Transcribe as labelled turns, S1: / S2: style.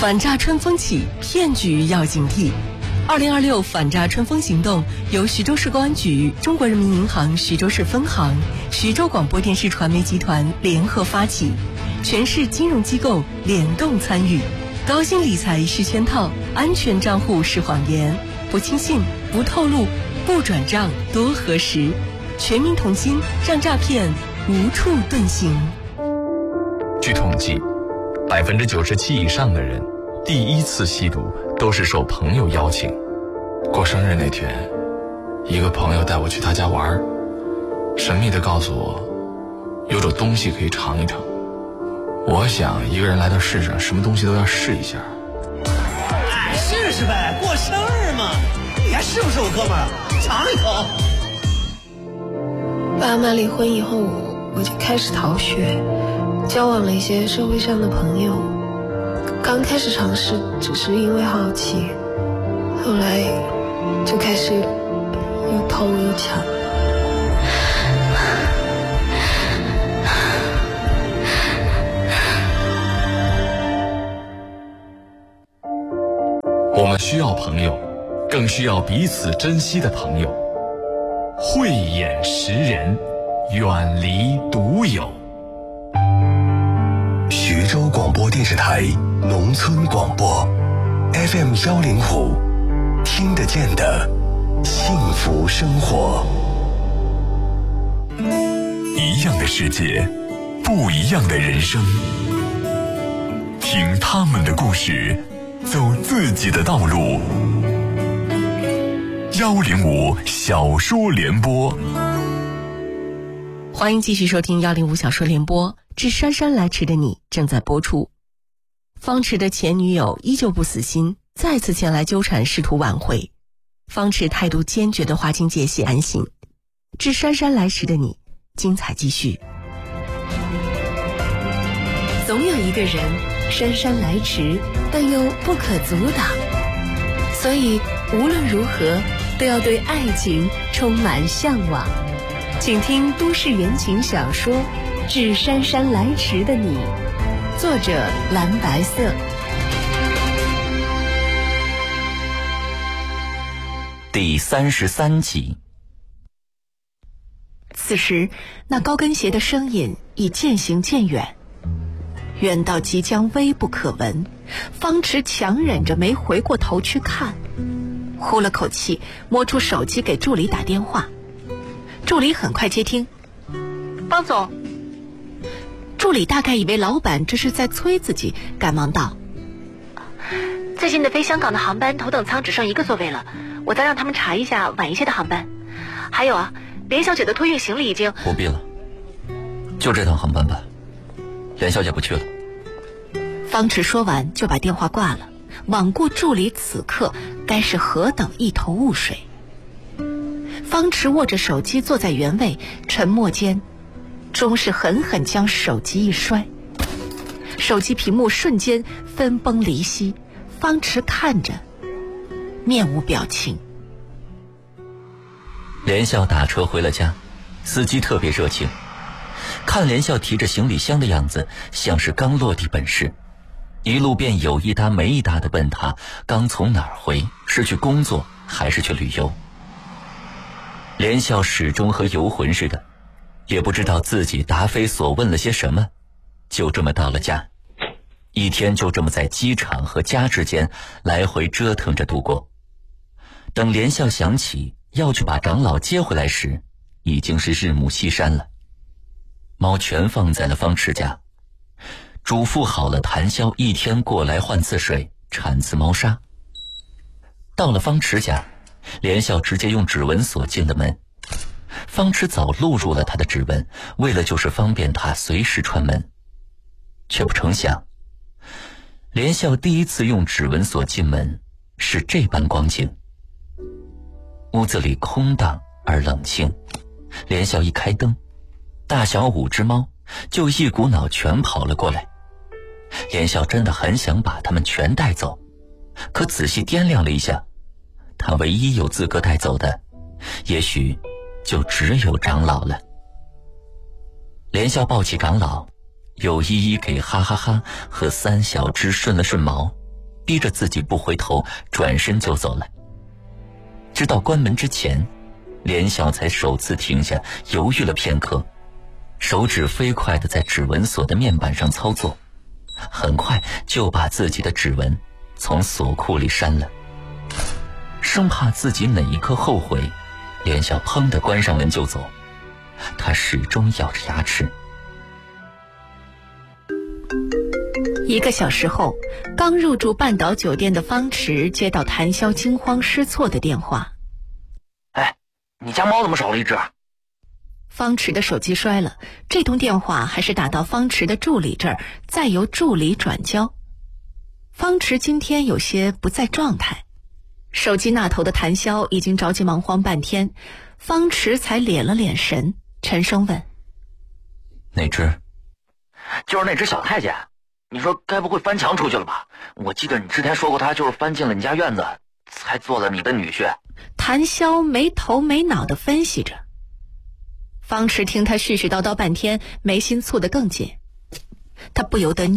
S1: 反诈春风起，骗局要警惕。2026反诈春风行动由徐州市公安局、中国人民银行徐州市分行、徐州广播电视传媒集团联合发起，全市金融机构联动参与。高薪理财是圈套，安全账户是谎言，不轻信，不透露，不转账，多核实。全民同心，让诈骗无处遁形。
S2: 据统计，97%以上的人第一次吸毒都是受朋友邀请。过生日那天，一个朋友带我去他家玩，神秘地告诉我，有种东西可以尝一尝。我想一个人来到世上，什么东西都要试一下。
S3: 试试呗，过生日嘛，你还是不是我哥们儿？尝一口。
S4: 爸妈离婚以后，我就开始逃学，交往了一些社会上的朋友。刚开始尝试只是因为好奇，后来就开始又偷又抢。
S2: 我们需要朋友，更需要彼此珍惜的朋友。慧眼识人，远离独有。
S5: 徐州广播电视台农村广播 FM105，听得见的幸福生活。一样的世界，不一样的人生，听他们的故事，走自己的道路。105小说联播，
S1: 欢迎继续收听105小说联播。致姗姗来迟的你正在播出。方池的前女友依旧不死心，再次前来纠缠，试图挽回。方池态度坚决地划清界限，安心。致姗姗来迟的你，精彩继续。
S6: 总有一个人姗姗来迟，但又不可阻挡，所以无论如何都要对爱情充满向往。请听都市言情小说《致姗姗来迟的你》，作者蓝白色。
S7: 第33集。
S6: 此时那高跟鞋的身影已渐行渐远，远到即将微不可闻。方池强忍着没回过头去看，呼了口气，摸出手机给助理打电话。助理很快接听。方总。助理大概以为老板这是在催自己，赶忙道：最近的飞香港的航班头等舱只剩1个座位了，我再让他们查一下晚一些的航班。还有啊，连小姐的托运行李已经……
S7: 不必了，就这趟航班吧，连小姐不去了。
S6: 方池说完就把电话挂了，罔顾助理此刻该是何等一头雾水。方池握着手机坐在原位，沉默间终是狠狠将手机一摔，手机屏幕瞬间分崩离析。方池看着面无表情。
S7: 连笑打车回了家，司机特别热情，看连笑提着行李箱的样子，像是刚落地本市，一路便有一搭没一搭地问他刚从哪儿回，是去工作还是去旅游。连笑始终和游魂似的，也不知道自己答非所问了些什么，就这么到了家。一天就这么在机场和家之间来回折腾着度过。等连笑想起要去把长老接回来时，已经是日暮西山了。猫全放在了方池家，嘱咐好了谭潇一天过来换次水，铲次猫砂。到了方池家，连笑直接用指纹锁进了门。方池早录入了他的指纹，为了就是方便他随时串门。却不成想，连笑第一次用指纹锁进门是这般光景。屋子里空荡而冷清，连笑一开灯，大小5只猫就一股脑全跑了过来。连笑真的很想把它们全带走，可仔细掂量了一下，他唯一有资格带走的也许就只有长老了。连笑抱起长老，又一一给哈哈哈和3小只顺了顺毛， 逼着自己不回头，转身就走了。直到关门之前，连笑才首次停下，犹豫了片刻，手指飞快地在指纹锁的面板上操作，很快就把自己的指纹从锁库里删了。生怕自己哪一刻后悔，连笑砰地关上门就走，他始终咬着牙齿。
S6: 1个小时后，刚入住半岛酒店的方池接到谭潇惊慌失措的电话。
S8: 哎，你家猫怎么少了一只？
S6: 方池的手机摔了，这通电话还是打到方池的助理这儿，再由助理转交。方池今天有些不在状态，手机那头的谭潇已经着急忙慌半天，方池才敛了敛神，沉声问：
S7: 哪只？
S8: 就是那只小太监，你说该不会翻墙出去了吧？我记得你之前说过，他就是翻进了你家院子，才做了你的女婿。
S6: 谭潇没头没脑地分析着。方池听他絮絮叨叨半天，眉心蹙得更紧，他不由得